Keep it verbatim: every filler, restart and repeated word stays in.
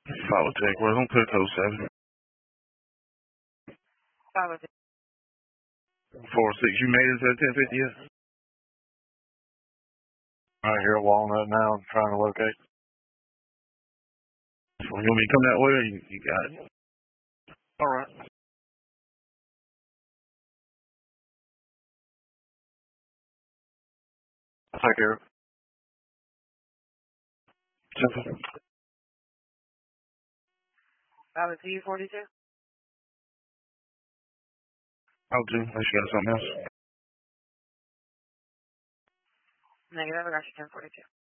Follow Tech. Well, don't put code seven. Follow Tech. Four six. You made it to ten fifty yet? Right here at Walnut now. I'm trying to locate. Well, you want me to come that way or you, you got it? All right. I'll take care of it. Simple. Follow T forty-two. I'll do. Unless you got something else. Negative. I got you ten forty-two.